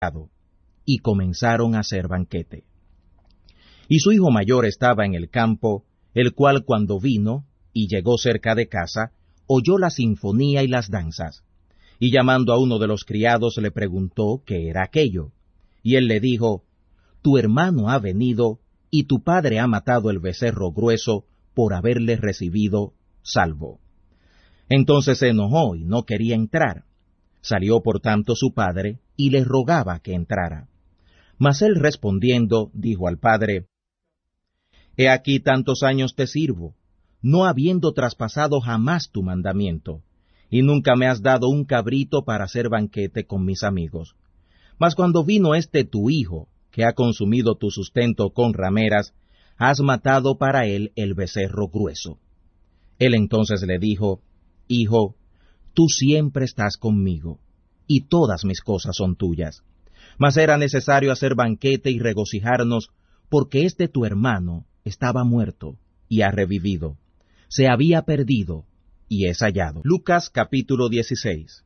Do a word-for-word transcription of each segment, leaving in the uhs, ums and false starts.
y comenzaron a hacer banquete. Y su hijo mayor estaba en el campo, el cual cuando vino y llegó cerca de casa, oyó la sinfonía y las danzas. Y llamando a uno de los criados le preguntó qué era aquello. Y él le dijo, tu hermano ha venido, y tu padre ha matado el becerro grueso por haberle recibido salvo. Entonces se enojó y no quería entrar. Salió por tanto su padre, y le rogaba que entrara. Mas él respondiendo, dijo al padre, He aquí tantos años te sirvo, no habiendo traspasado jamás tu mandamiento, y nunca me has dado un cabrito para hacer banquete con mis amigos. Mas cuando vino este tu hijo, que ha consumido tu sustento con rameras, has matado para él el becerro grueso. Él entonces le dijo, Hijo, tú siempre estás conmigo, y todas mis cosas son tuyas. Mas era necesario hacer banquete y regocijarnos, porque este tu hermano estaba muerto, y ha revivido. Se había perdido, y es hallado. Lucas capítulo dieciséis.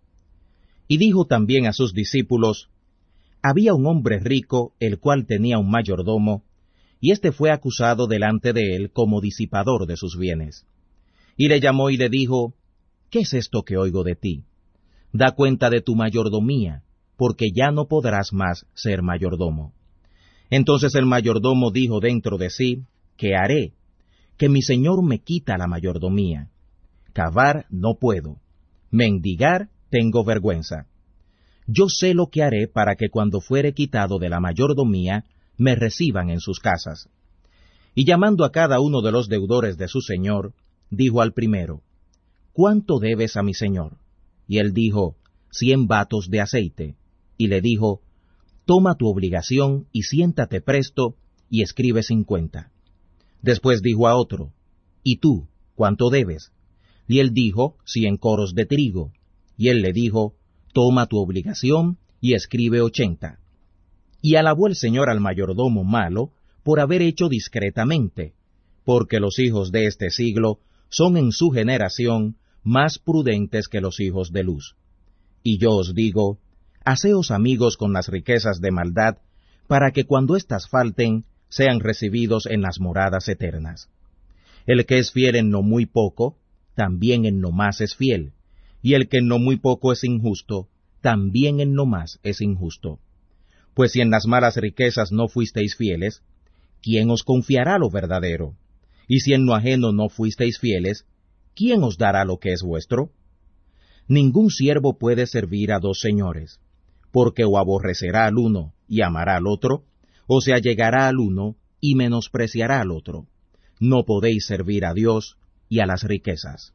Y dijo también a sus discípulos, Había un hombre rico, el cual tenía un mayordomo, y éste fue acusado delante de él como disipador de sus bienes. Y le llamó y le dijo, ¿Qué es esto que oigo de ti? Da cuenta de tu mayordomía, porque ya no podrás más ser mayordomo. Entonces el mayordomo dijo dentro de sí, ¿qué haré? Que mi señor me quita la mayordomía. Cavar no puedo, mendigar tengo vergüenza. Yo sé lo que haré para que cuando fuere quitado de la mayordomía, me reciban en sus casas. Y llamando a cada uno de los deudores de su señor, dijo al primero, ¿Cuánto debes a mi señor? Y él dijo, cien batos de aceite. Y le dijo, Toma tu obligación y siéntate presto, y escribe cincuenta. Después dijo a otro, ¿Y tú, cuánto debes? Y él dijo, cien coros de trigo. Y él le dijo, Toma tu obligación y escribe ochenta. Y alabó el señor al mayordomo malo por haber hecho discretamente, porque los hijos de este siglo son en su generación más prudentes que los hijos de luz. Y yo os digo, haceos amigos con las riquezas de maldad, para que cuando éstas falten, sean recibidos en las moradas eternas. El que es fiel en lo muy poco, también en lo más es fiel, y el que en lo muy poco es injusto, también en lo más es injusto. Pues si en las malas riquezas no fuisteis fieles, ¿quién os confiará lo verdadero? Y si en lo ajeno no fuisteis fieles, ¿quién os dará lo que es vuestro? Ningún siervo puede servir a dos señores, porque o aborrecerá al uno y amará al otro, o se allegará al uno y menospreciará al otro. No podéis servir a Dios y a las riquezas.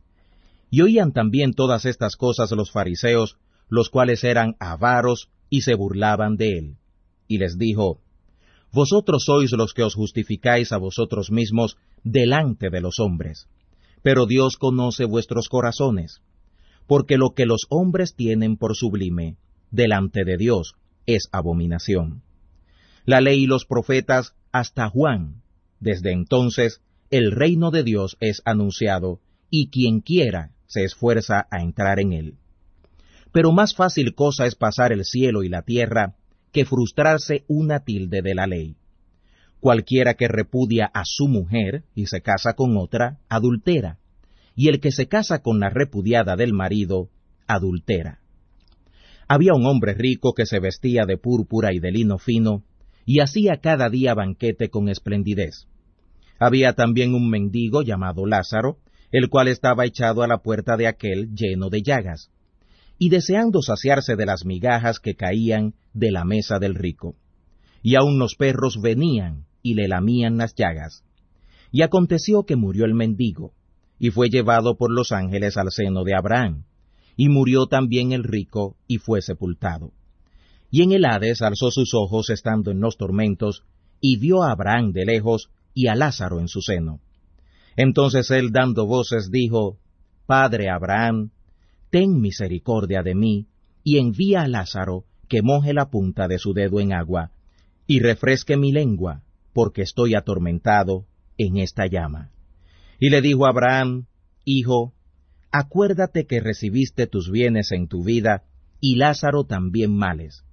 Y oían también todas estas cosas los fariseos, los cuales eran avaros y se burlaban de él. Y les dijo, Vosotros sois los que os justificáis a vosotros mismos delante de los hombres, pero Dios conoce vuestros corazones, porque lo que los hombres tienen por sublime, delante de Dios, es abominación. La ley y los profetas hasta Juan, desde entonces el reino de Dios es anunciado, y quien quiera se esfuerza a entrar en él. Pero más fácil cosa es pasar el cielo y la tierra, que frustrarse una tilde de la ley. Cualquiera que repudia a su mujer y se casa con otra, adultera, y el que se casa con la repudiada del marido, adultera. Había un hombre rico que se vestía de púrpura y de lino fino, y hacía cada día banquete con esplendidez. Había también un mendigo llamado Lázaro, el cual estaba echado a la puerta de aquel lleno de llagas, y deseando saciarse de las migajas que caían de la mesa del rico. Y aun los perros venían y le lamían las llagas. Y aconteció que murió el mendigo, y fue llevado por los ángeles al seno de Abraham, y murió también el rico, y fue sepultado. Y en el Hades alzó sus ojos estando en los tormentos, y vio a Abraham de lejos, y a Lázaro en su seno. Entonces él dando voces dijo, Padre Abraham, ten misericordia de mí, y envía a Lázaro que moje la punta de su dedo en agua, y refresque mi lengua, porque estoy atormentado en esta llama. Y le dijo a Abraham, Hijo, acuérdate que recibiste tus bienes en tu vida, y Lázaro también males.